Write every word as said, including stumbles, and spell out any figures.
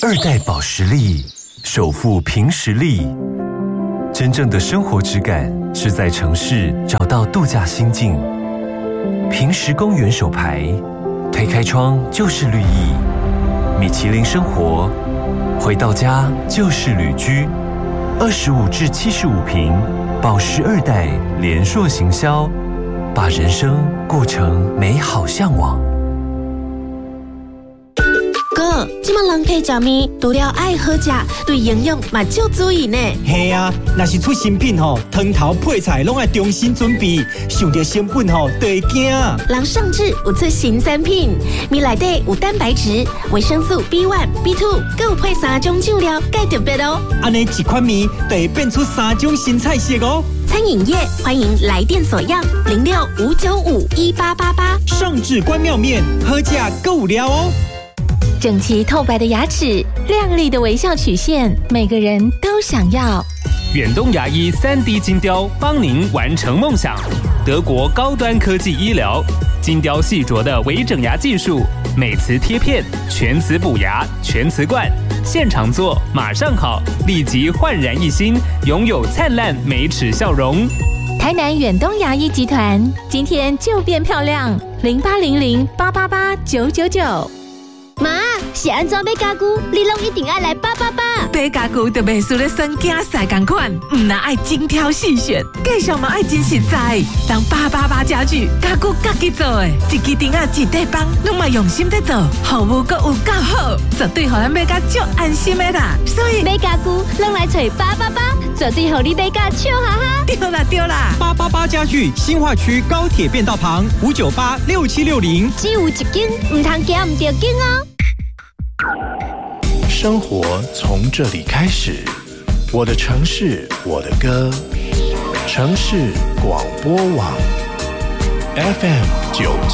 二代保时力，首富凭实力。真正的生活质感是在城市找到度假心境。平实公园手牌，推开窗就是绿意。米其林生活，回到家就是旅居。二十五至七十五平，保时二代联硕行销，把人生过成美好向往。 哥，这么人客食面，除了爱好食，对营养嘛就注意呢。 嘿啊，若是出新品吼，汤头配菜拢爱重新准备，想到成本吼，就会惊。 人上志有出新产品，面内底有蛋白质、维生素 B 一、B 二，还有配三种酱料，介特别哦。 安尼一款面就会变出三种新菜色哦。 餐饮业欢迎来电索样零六五九五一八八八。 上志关庙面，好食够料哦。 整齐透白的牙齿，亮丽的微笑曲线，每个人都想要。 远东牙医 三 D 金雕帮您完成梦想。德国高端科技医疗，金雕细琢的微整牙技术，美瓷贴片，全瓷补牙，全瓷冠，现场做马上好，立即焕然一新，拥有灿烂美齿笑容。 台南远东牙医集团，今天就变漂亮，零八零零八八八九九九。 妈，是安怎买家具？你拢一定爱来八八八。 买家具就袂输咧选囝婿同款，唔那爱精挑细选，继续嘛爱真实在。当八八八家具，家具家己做的，一支钉啊一块板，拢嘛用心在做，服务阁有够好，绝对互咱买甲足安心的啦。所以买家具，拢来找八八八，绝对互你买甲笑哈哈。 对啦对啦， 八八八家具新化区高铁变道旁五九八六七六零， 只有一间，唔通行唔着间哦。 生活从这里开始，我的城市，我的歌，城市广播网 F M 九。